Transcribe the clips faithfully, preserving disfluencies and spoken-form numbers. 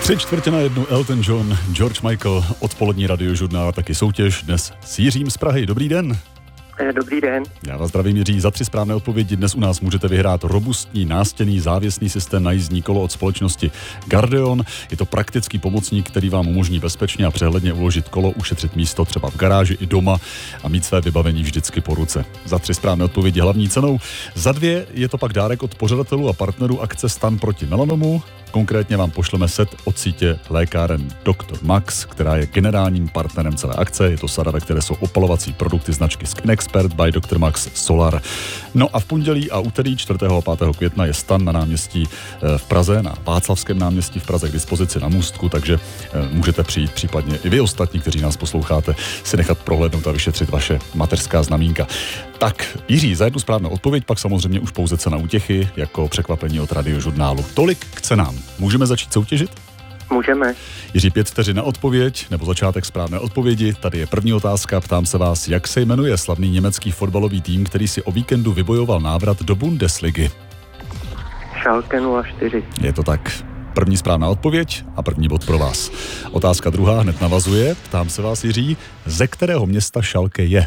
Tři čtvrtě na jednu Elton John, George Michael, odpolední radiožurnál a taky soutěž dnes s Jiřím z Prahy. Dobrý den. Dobrý den. Já vás zdravím, Jiří. Za tři správné odpovědi dnes u nás můžete vyhrát robustní nástěnný závěsný systém na jízdní kolo od společnosti Gardeon. Je to praktický pomocník, který vám umožní bezpečně a přehledně uložit kolo, ušetřit místo třeba v garáži i doma a mít své vybavení vždycky po ruce. Za tři správné odpovědi hlavní cenou. Za dvě je to pak dárek od pořadatelů a partnerů akce Stan proti melanomu. Konkrétně vám pošleme set od sítě lékáren doktor Max, která je generálním partnerem celé akce. Je to sada, ve které jsou opalovací produkty značky Skin Expert by doktor Max Solar. No a v pondělí a úterý čtvrtého a pátého května je Stan na náměstí v Praze, na Václavském náměstí v Praze k dispozici na Můstku, takže můžete přijít případně i vy ostatní, kteří nás posloucháte, si nechat prohlédnout a vyšetřit vaše mateřská znamínka. Tak, Jiří, za jednu správnou odpověď, pak samozřejmě už pouze cena útěchy jako překvapení od radiožurnálu. Tolik k cenám. Můžeme začít soutěžit? Můžeme. Jiří, pět vteřin na odpověď, nebo začátek správné odpovědi. Tady je první otázka, ptám se vás, jak se jmenuje slavný německý fotbalový tým, který si o víkendu vybojoval návrat do Bundesligy? Schalke nula čtyři. Je to tak. První správná odpověď a první bod pro vás. Otázka druhá hned navazuje, ptám se vás, Jiří, ze kterého města Schalke je?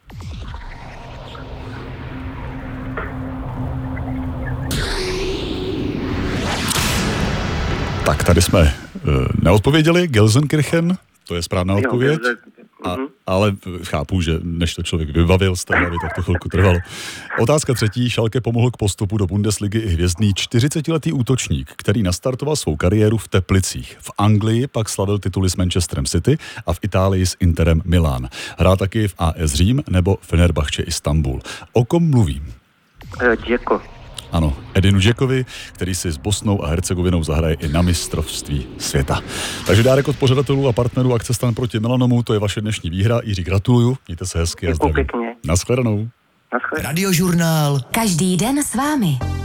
Tak tady jsme uh, neodpověděli, Gelsenkirchen, to je správná odpověď, a, ale chápu, že než to člověk vybavil z té hlavy, tak to chvilku trvalo. Otázka třetí, Schalke pomohl k postupu do Bundesligy i hvězdný čtyřicetiletý útočník, který nastartoval svou kariéru v Teplicích. V Anglii pak slavil tituly s Manchesterem City a v Itálii s Interem Milán. Hrál taky v A S Řím nebo Fenerbahče Istanbul. O kom mluvím? Děko. Ano, Edinu Džekovi, který si s Bosnou a Hercegovinou zahraje i na mistrovství světa. Takže dárek od pořadatelů a partnerů akce Stan proti melanomu, to je vaše dnešní výhra. Jiří, gratuluju, mějte se hezky a zdravím. Pěkně. Naschledanou. Naschledanou. Radiožurnál. Každý den s vámi.